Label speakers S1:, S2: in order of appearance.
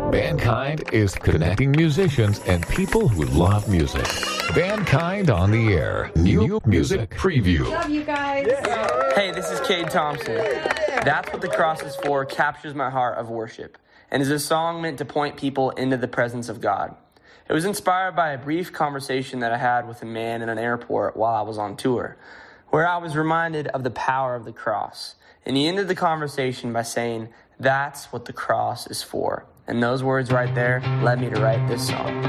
S1: Mankind is connecting musicians and people who love music. Mankind on the Air. New music preview.
S2: Love you guys.
S3: Hey, this is Cade Thompson. That's What the Cross is For captures my heart of worship and is a song meant to point people into the presence of God. It was inspired by a brief conversation that I had with a man in an airport while I was on tour, where I was reminded of the power of the cross. And he ended the conversation by saying, "That's what the cross is for." And those words right there led me to write this song.